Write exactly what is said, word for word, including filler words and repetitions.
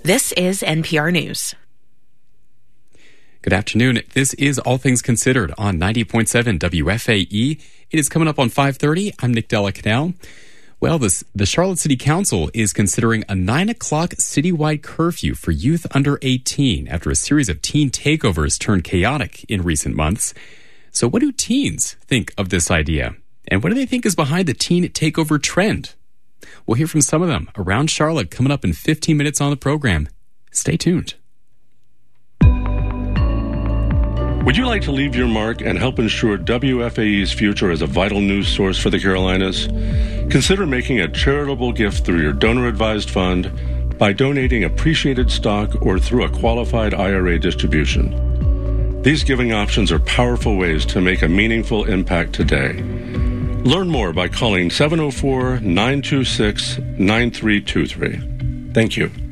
This is N P R News. Good afternoon. This is All Things Considered on ninety point seven W F A E. It is coming up on five thirty. I'm Nick Della Canal. Well, this, the Charlotte City Council is considering a nine o'clock citywide curfew for youth under eighteen after a series of teen takeovers turned chaotic in recent months. So what do teens think of this idea? And what do they think is behind the teen takeover trend? We'll hear from some of them around Charlotte coming up in fifteen minutes on the program. Stay tuned. Would you like to leave your mark and help ensure W F A E's future as a vital news source for the Carolinas? Consider making a charitable gift through your donor-advised fund by donating appreciated stock or through a qualified I R A distribution. These giving options are powerful ways to make a meaningful impact today. Learn more by calling seven oh four, nine two six, nine three two three. Thank you.